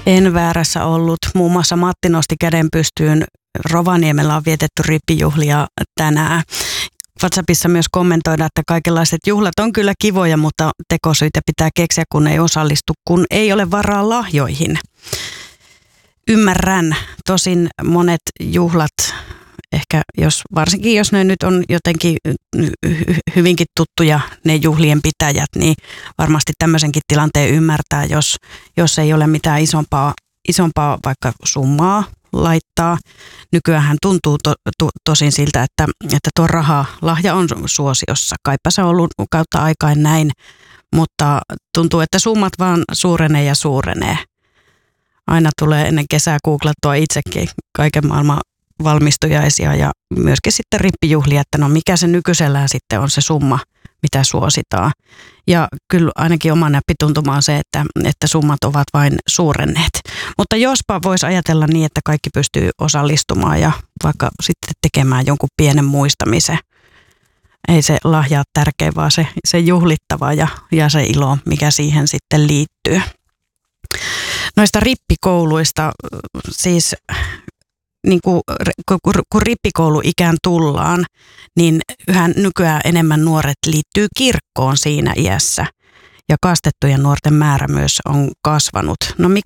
En väärässä ollut. Muun muassa Matti nosti käden pystyyn. Rovaniemellä on vietetty rippijuhlia tänään. WhatsAppissa myös kommentoidaan, että kaikenlaiset juhlat on kyllä kivoja, mutta tekosyitä pitää keksiä, kun ei osallistu, kun ei ole varaa lahjoihin. Ymmärrän. Tosin monet juhlat, ehkä varsinkin jos ne nyt on jotenkin hyvinkin tuttuja ne juhlien pitäjät, niin varmasti tämmöisenkin tilanteen ymmärtää, jos ei ole mitään isompaa vaikka summaa laittaa. Nykyäänhän tuntuu tosin siltä, että tuo lahja on suosiossa. Kaipa se on ollut kautta aikaan näin, mutta tuntuu, että summat vaan suurenee ja suurenee. Aina tulee ennen kesää googlattua itsekin kaiken maailman valmistujaisia ja myöskin sitten rippijuhlia, että no mikä se nykyisellään sitten on se summa, mitä suositaan. Ja kyllä ainakin oma näppituntuma on se, että summat ovat vain suurenneet. Mutta jospa voisi ajatella niin, että kaikki pystyy osallistumaan ja vaikka sitten tekemään jonkun pienen muistamisen. Ei se lahja ole tärkeä, vaan se juhlittava ja se ilo, mikä siihen sitten liittyy. Noista rippikouluista siis niin kun rippikouluikään tullaan, niin yhä nykyään enemmän nuoret liittyy kirkkoon siinä iässä. Ja kastettujen nuorten määrä myös on kasvanut. No